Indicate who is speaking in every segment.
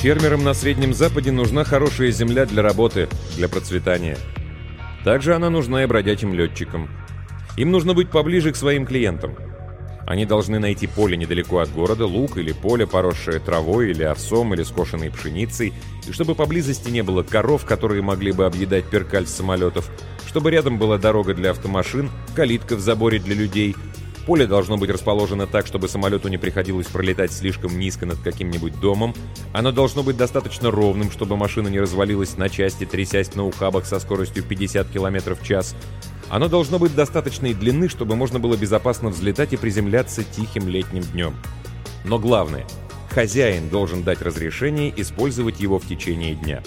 Speaker 1: Фермерам на Среднем Западе нужна хорошая земля для работы, для процветания. Также она нужна и бродячим летчикам. Им нужно быть поближе к своим клиентам. Они должны найти поле недалеко от города, луг или поле, поросшее травой или овсом, или скошенной пшеницей, и чтобы поблизости не было коров, которые могли бы объедать перкаль с самолетов, чтобы рядом была дорога для автомашин, калитка в заборе для людей. Поле должно быть расположено так, чтобы самолету не приходилось пролетать слишком низко над каким-нибудь домом. Оно должно быть достаточно ровным, чтобы машина не развалилась на части, трясясь на ухабах со скоростью 50 км в час. Оно должно быть достаточной длины, чтобы можно было безопасно взлетать и приземляться тихим летним днем. Но главное, хозяин должен дать разрешение использовать его в течение дня.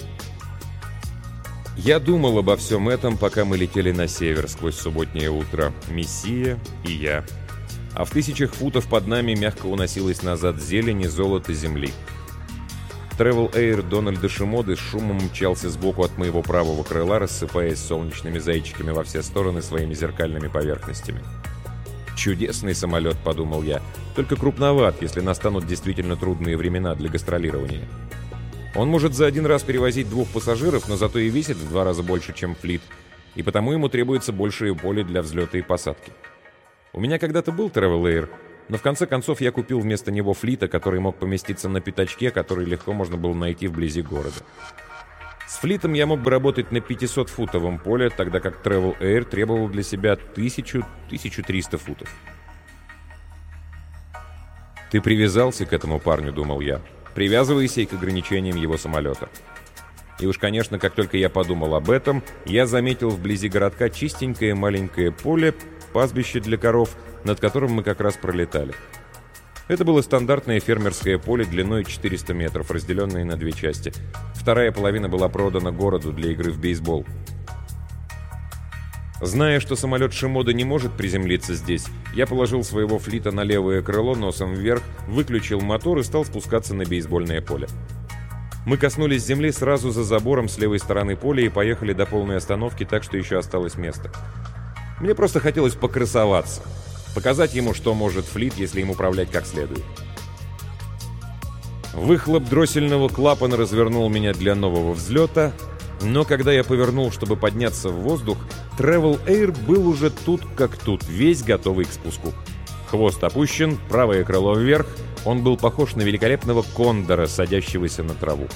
Speaker 1: Я думал обо всем этом, пока мы летели на север сквозь субботнее утро, Мессия и я. А в тысячах футов под нами мягко уносилась назад зелень и золото земли. Travel Air Дональда Шимоды с шумом мчался сбоку от моего правого крыла, рассыпаясь солнечными зайчиками во все стороны своими зеркальными поверхностями. «Чудесный самолет», — подумал я, — «только крупноват, если настанут действительно трудные времена для гастролирования. Он может за один раз перевозить 2 пассажиров, но зато и весит в 2 раза больше, чем флит, и потому ему требуется большее поле для взлета и посадки. У меня когда-то был Travel Air, но в конце концов я купил вместо него флита, который мог поместиться на пятачке, который легко можно было найти вблизи города. С флитом я мог бы работать на 500-футовом поле, тогда как Travel Air требовал для себя 1000-1300 футов. «Ты привязался к этому парню», — думал я. «Привязывайся и к ограничениям его самолета». И уж, конечно, как только я подумал об этом, я заметил вблизи городка чистенькое маленькое поле, пастбище для коров, над которым мы как раз пролетали. Это было стандартное фермерское поле длиной 400 метров, разделенное на 2 части. Вторая половина была продана городу для игры в бейсбол. Зная, что самолет Шимода не может приземлиться здесь, я положил своего флита на левое крыло носом вверх, выключил мотор и стал спускаться на бейсбольное поле. Мы коснулись земли сразу за забором с левой стороны поля и поехали до полной остановки, так что еще осталось место. Мне просто хотелось покрасоваться, показать ему, что может флит, если им управлять как следует. Выхлоп дроссельного клапана развернул меня для нового взлета, но когда я повернул, чтобы подняться в воздух, Travel Air был уже тут как тут, весь готовый к спуску. Хвост опущен, правое крыло вверх, он был похож на великолепного кондора, садящегося на траву.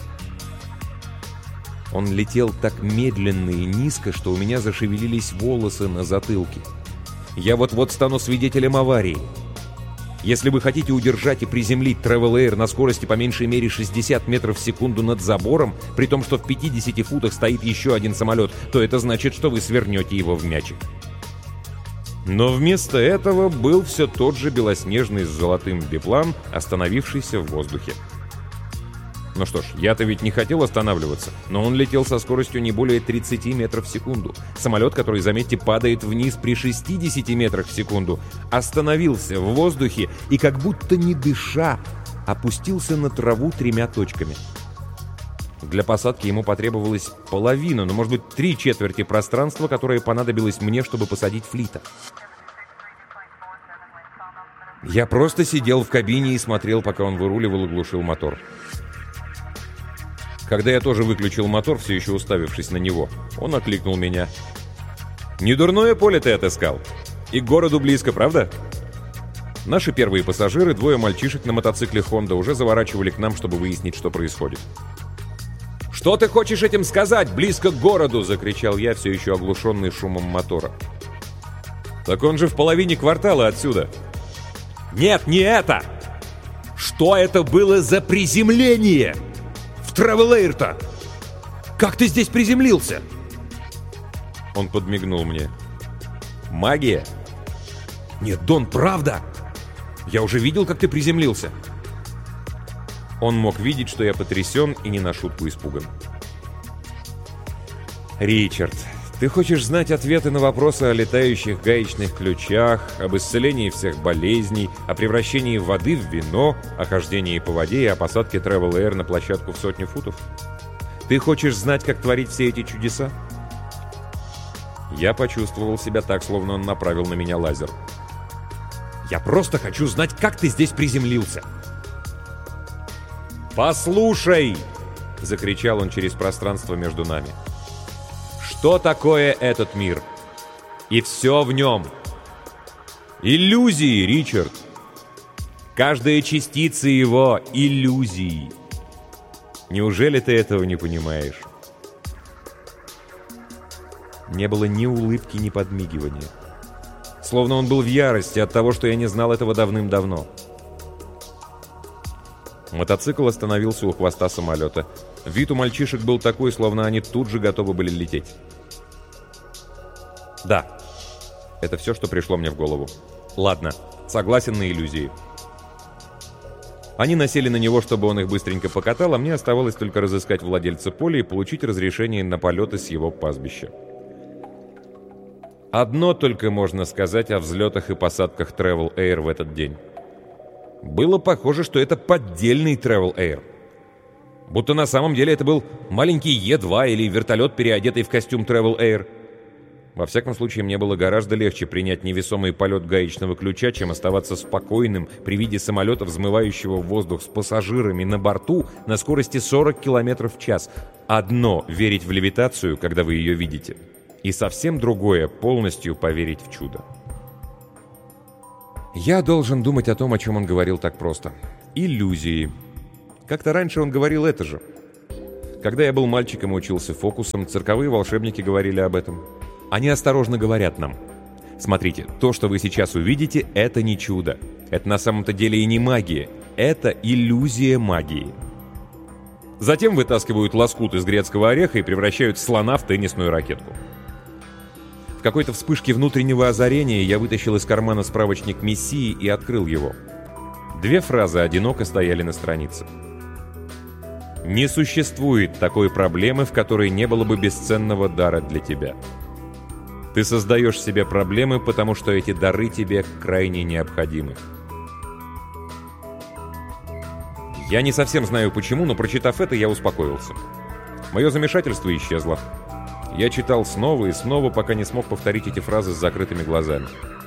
Speaker 1: Он летел так медленно и низко, что у меня зашевелились волосы на затылке. Я вот-вот стану свидетелем аварии. Если вы хотите удержать и приземлить Travel Air на скорости по меньшей мере 60 метров в секунду над забором, при том, что в 50 футах стоит еще один самолет, то это значит, что вы свернете его в мячик. Но вместо этого был все тот же белоснежный с золотым биплан, остановившийся в воздухе. Ну что ж, я-то ведь не хотел останавливаться, но он летел со скоростью не более 30 метров в секунду. Самолет, который, заметьте, падает вниз при 60 метрах в секунду, остановился в воздухе и, как будто не дыша, опустился на траву 3 точками. Для посадки ему потребовалась половина, ну, может быть, 3/4 пространства, которое понадобилось мне, чтобы посадить флита. Я просто сидел в кабине и смотрел, пока он выруливал и глушил мотор. Когда я тоже выключил мотор, все еще уставившись на него, он окликнул меня. «Недурное поле ты отыскал. И к городу близко, правда?» Наши первые пассажиры, 2 мальчишек на мотоцикле Honda, уже заворачивали к нам, чтобы выяснить, что происходит. «Что ты хочешь этим сказать? Близко к городу!» — закричал я, все еще оглушенный шумом мотора. «Так он же в половине квартала отсюда!» «Нет, не это! Что это было за приземление? В Travel Air-то! Как ты здесь приземлился?» Он подмигнул мне. «Магия?» «Нет, Дон, правда! Я уже видел, как ты приземлился!» Он мог видеть, что я потрясен и не на шутку испуган. «Ричард, ты хочешь знать ответы на вопросы о летающих гаечных ключах, об исцелении всех болезней, о превращении воды в вино, о хождении по воде и о посадке Travel Air на площадку в 100 футов? Ты хочешь знать, как творить все эти чудеса?» Я почувствовал себя так, словно он направил на меня лазер. «Я просто хочу знать, как ты здесь приземлился!» «Послушай!» — закричал он через пространство между нами. «Что такое этот мир? И все в нем. Иллюзии, Ричард. Каждая частица его — иллюзии. Неужели ты этого не понимаешь?» Не было ни улыбки, ни подмигивания. Словно он был в ярости от того, что я не знал этого давным-давно. Мотоцикл остановился у хвоста самолета. Вид у мальчишек был такой, словно они тут же готовы были лететь. Да, это все, что пришло мне в голову. Ладно, согласен на иллюзии. Они насели на него, чтобы он их быстренько покатал, а мне оставалось только разыскать владельца поля и получить разрешение на полеты с его пастбища. Одно только можно сказать о взлетах и посадках Travel Air в этот день. Было похоже, что это поддельный Travel Air. Будто на самом деле это был маленький Е-2 или вертолет, переодетый в костюм Travel Air. Во всяком случае, мне было гораздо легче принять невесомый полет гаечного ключа, чем оставаться спокойным при виде самолета, взмывающего в воздух с пассажирами на борту на скорости 40 км в час. Одно — верить в левитацию, когда вы ее видите, и совсем другое — полностью поверить в чудо. Я должен думать о том, о чем он говорил так просто. Иллюзии. Как-то раньше он говорил это же. Когда я был мальчиком и учился фокусам, цирковые волшебники говорили об этом. Они осторожно говорят нам: смотрите, то, что вы сейчас увидите, это не чудо. Это на самом-то деле и не магия. Это иллюзия магии. Затем вытаскивают лоскут из грецкого ореха и превращают слона в теннисную ракетку. В какой-то вспышке внутреннего озарения я вытащил из кармана справочник Мессии и открыл его. 2 фразы одиноко стояли на странице. «Не существует такой проблемы, в которой не было бы бесценного дара для тебя. Ты создаешь себе проблемы, потому что эти дары тебе крайне необходимы». Я не совсем знаю почему, но прочитав это, я успокоился. Мое замешательство исчезло. Я читал снова и снова, пока не смог повторить эти фразы с закрытыми глазами.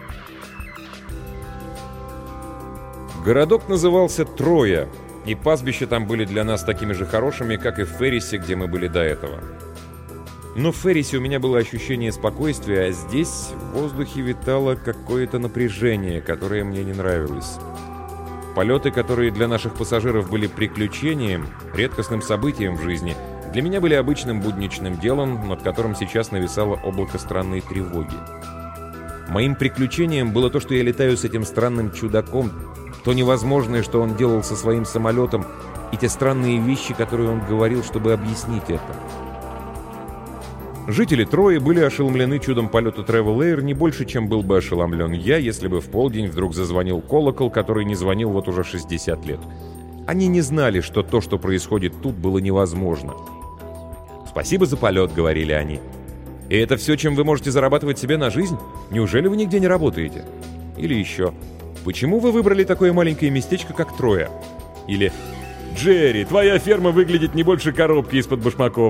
Speaker 1: Городок назывался Троя, и пастбища там были для нас такими же хорошими, как и в Феррисе, где мы были до этого. Но в Феррисе у меня было ощущение спокойствия, а здесь в воздухе витало какое-то напряжение, которое мне не нравилось. Полеты, которые для наших пассажиров были приключением, редкостным событием в жизни, для меня были обычным будничным делом, над которым сейчас нависало облако странной тревоги. Моим приключением было то, что я летаю с этим странным чудаком, то невозможное, что он делал со своим самолетом, и те странные вещи, которые он говорил, чтобы объяснить это. Жители Трои были ошеломлены чудом полета Travel Air не больше, чем был бы ошеломлен я, если бы в полдень вдруг зазвонил колокол, который не звонил вот уже 60 лет. Они не знали, что то, что происходит тут, было невозможно. «Спасибо за полет», — говорили они. «И это все, чем вы можете зарабатывать себе на жизнь? Неужели вы нигде не работаете?» Или еще: «Почему вы выбрали такое маленькое местечко, как Троя?» Или: «Джерри, твоя ферма выглядит не больше коробки из-под башмаков».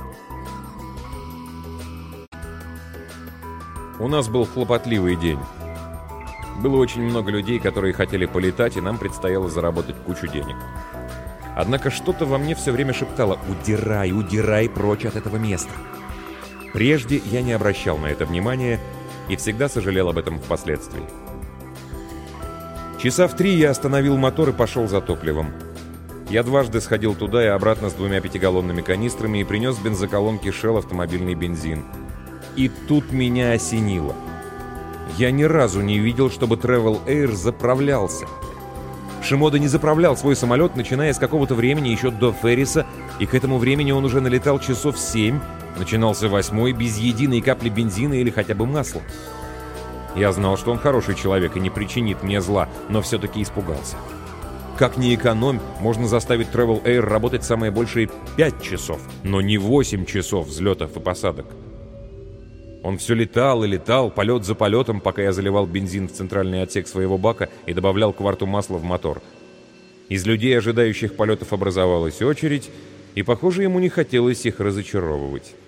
Speaker 1: У нас был хлопотливый день. Было очень много людей, которые хотели полетать, и нам предстояло заработать кучу денег. Однако что-то во мне все время шептало: «Удирай, удирай прочь от этого места». Прежде я не обращал на это внимания и всегда сожалел об этом впоследствии. Часа в 3 я остановил мотор и пошел за топливом. Я дважды сходил туда и обратно с 2 5-галлонными канистрами и принес с бензоколонки Shell автомобильный бензин. И тут меня осенило. Я ни разу не видел, чтобы Travel Air заправлялся. Шимода не заправлял свой самолет, начиная с какого-то времени еще до Ферриса, и к этому времени он уже налетал часов 7, начинался 8 без единой капли бензина или хотя бы масла. Я знал, что он хороший человек и не причинит мне зла, но все-таки испугался. Как ни экономь, можно заставить Travel Air работать самое большее 5 часов, но не 8 часов взлетов и посадок. Он все летал и летал, полет за полетом, пока я заливал бензин в центральный отсек своего бака и добавлял кварту масла в мотор. Из людей, ожидающих полетов, образовалась очередь, и, похоже, ему не хотелось их разочаровывать.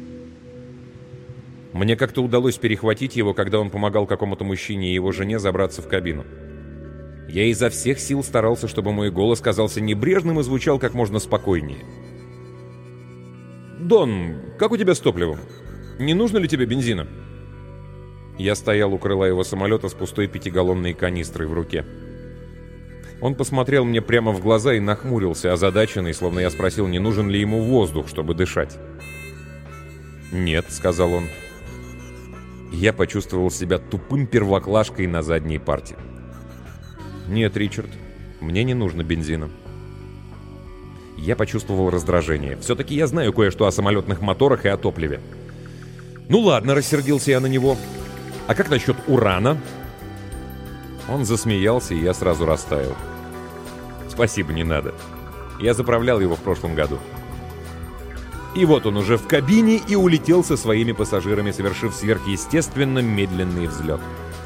Speaker 1: Мне как-то удалось перехватить его, когда он помогал какому-то мужчине и его жене забраться в кабину. Я изо всех сил старался, чтобы мой голос казался небрежным и звучал как можно спокойнее. «Дон, как у тебя с топливом? Не нужно ли тебе бензина?» Я стоял у крыла его самолета с пустой 5-галлонной канистрой в руке. Он посмотрел мне прямо в глаза и нахмурился, озадаченный, словно я спросил, не нужен ли ему воздух, чтобы дышать. «Нет», — сказал он. Я почувствовал себя тупым первоклашкой на задней парте. «Нет, Ричард, мне не нужно бензина». Я почувствовал раздражение. Все-таки я знаю кое-что о самолетных моторах и о топливе. «Ну ладно», — рассердился я на него. «А как насчет урана?» Он засмеялся, и я сразу растаял. «Спасибо, не надо. Я заправлял его в прошлом году». И вот он уже в кабине и улетел со своими пассажирами, совершив сверхъестественно медленный взлет.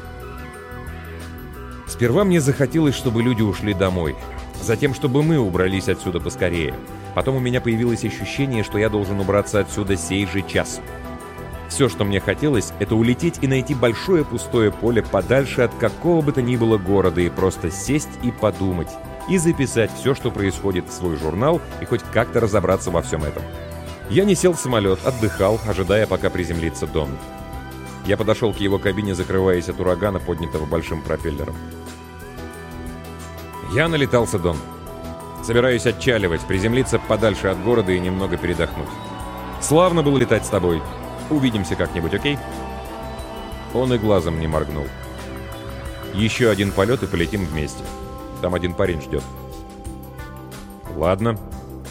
Speaker 1: Сперва мне захотелось, чтобы люди ушли домой. Затем, чтобы мы убрались отсюда поскорее. Потом у меня появилось ощущение, что я должен убраться отсюда сей же час. Все, что мне хотелось, это улететь и найти большое пустое поле подальше от какого бы то ни было города и просто сесть и подумать, и записать все, что происходит в свой журнал, и хоть как-то разобраться во всем этом. Я не сел в самолет, отдыхал, ожидая, пока приземлится Дон. Я подошел к его кабине, закрываясь от урагана, поднятого большим пропеллером. «Я налетался, Дон. Собираюсь отчаливать, приземлиться подальше от города и немного передохнуть. Славно было летать с тобой. Увидимся как-нибудь, окей?» Он и глазом не моргнул. «Еще один полет и полетим вместе. Там один парень ждет». «Ладно».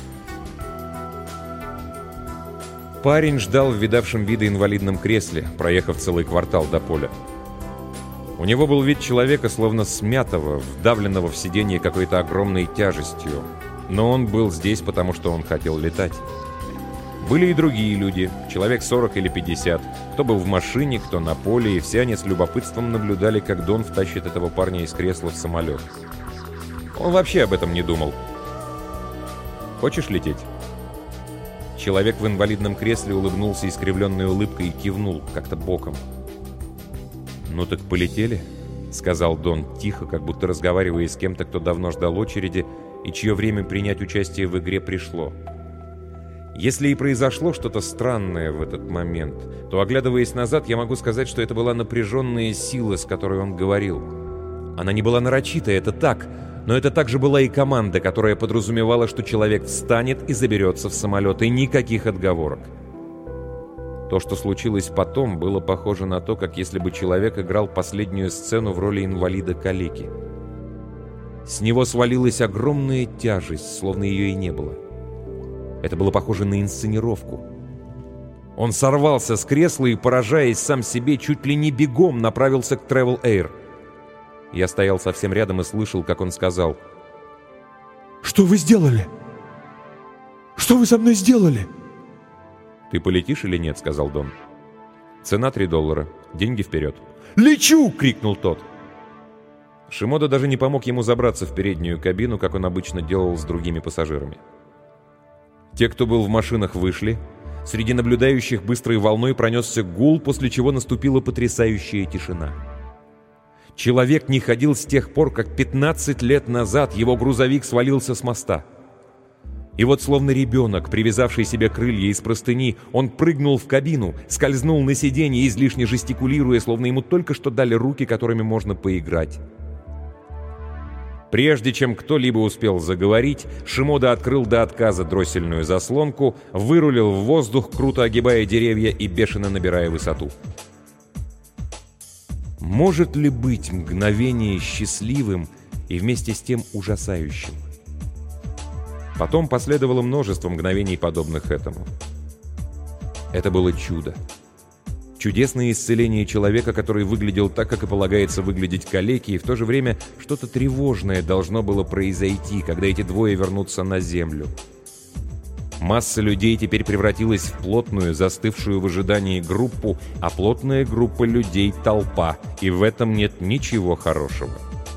Speaker 1: Парень ждал в видавшем виды инвалидном кресле, проехав целый квартал до поля. У него был вид человека, словно смятого, вдавленного в сиденье какой-то огромной тяжестью. Но он был здесь, потому что он хотел летать. Были и другие люди, человек 40 или 50, кто был в машине, кто на поле, и все они с любопытством наблюдали, как Дон втащит этого парня из кресла в самолет. Он вообще об этом не думал. «Хочешь лететь?» Человек в инвалидном кресле улыбнулся искривленной улыбкой и кивнул, как-то боком. «Ну так полетели», — сказал Дон тихо, как будто разговаривая с кем-то, кто давно ждал очереди и чье время принять участие в игре пришло. Если и произошло что-то странное в этот момент, то, оглядываясь назад, я могу сказать, что это была напряженная сила, с которой он говорил. Она не была нарочитой, это так, но это также была и команда, которая подразумевала, что человек встанет и заберется в самолет, и никаких отговорок. То, что случилось потом, было похоже на то, как если бы человек играл последнюю сцену в роли инвалида-калеки. С него свалилась огромная тяжесть, словно ее и не было. Это было похоже на инсценировку. Он сорвался с кресла и, поражаясь сам себе, чуть ли не бегом направился к Travel Air. Я стоял совсем рядом и слышал, как он сказал: «Что вы сделали? Что вы со мной сделали?» «Ты полетишь или нет?» — сказал Дон. «Цена $3. Деньги вперед». «Лечу!» — крикнул тот. Шимода даже не помог ему забраться в переднюю кабину, как он обычно делал с другими пассажирами. Те, кто был в машинах, вышли. Среди наблюдающих быстрой волной пронесся гул, после чего наступила потрясающая тишина. Человек не ходил с тех пор, как 15 лет назад его грузовик свалился с моста. И вот, словно ребенок, привязавший себе крылья из простыни, он прыгнул в кабину, скользнул на сиденье, излишне жестикулируя, словно ему только что дали руки, которыми можно поиграть. Прежде чем кто-либо успел заговорить, Шимода открыл до отказа дроссельную заслонку, вырулил в воздух, круто огибая деревья и бешено набирая высоту. Может ли быть мгновение счастливым и вместе с тем ужасающим? Потом последовало множество мгновений, подобных этому. Это было чудо. Чудесное исцеление человека, который выглядел так, как и полагается выглядеть калеке, и в то же время что-то тревожное должно было произойти, когда эти двое вернутся на землю. Масса людей теперь превратилась в плотную, застывшую в ожидании группу, а плотная группа людей — толпа, и в этом нет ничего хорошего.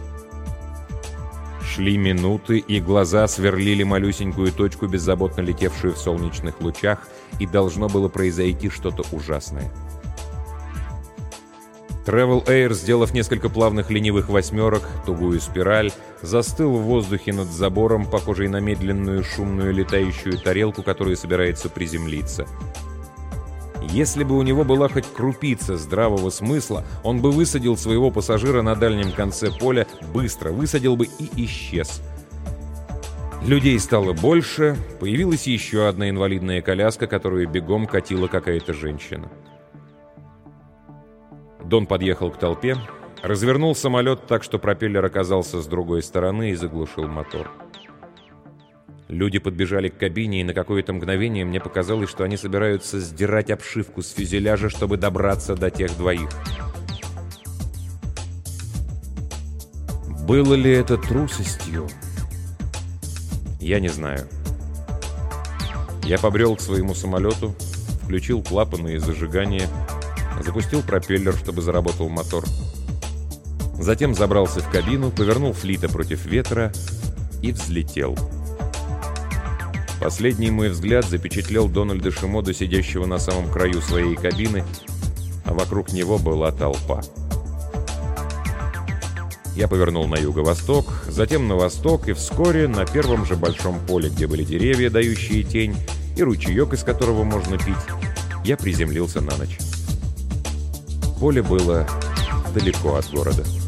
Speaker 1: Шли минуты, и глаза сверлили малюсенькую точку, беззаботно летевшую в солнечных лучах, и должно было произойти что-то ужасное. Travel Air, сделав несколько плавных ленивых восьмерок, тугую спираль, застыл в воздухе над забором, похожий на медленную шумную летающую тарелку, которая собирается приземлиться. Если бы у него была хоть крупица здравого смысла, он бы высадил своего пассажира на дальнем конце поля, быстро высадил бы и исчез. Людей стало больше, появилась еще одна инвалидная коляска, которую бегом катила какая-то женщина. Дон подъехал к толпе, развернул самолет так, что пропеллер оказался с другой стороны и заглушил мотор. Люди подбежали к кабине, и на какое-то мгновение мне показалось, что они собираются сдирать обшивку с фюзеляжа, чтобы добраться до тех двоих. Было ли это трусостью? Я не знаю. Я побрел к своему самолету, включил клапаны и зажигание, запустил пропеллер, чтобы заработал мотор. Затем забрался в кабину, повернул флита против ветра и взлетел. Последний мой взгляд запечатлел Дональда Шимоду, сидящего на самом краю своей кабины, а вокруг него была толпа. Я повернул на юго-восток, затем на восток, и вскоре на первом же большом поле, где были деревья, дающие тень, и ручеек, из которого можно пить, я приземлился на ночь. Поле было далеко от города.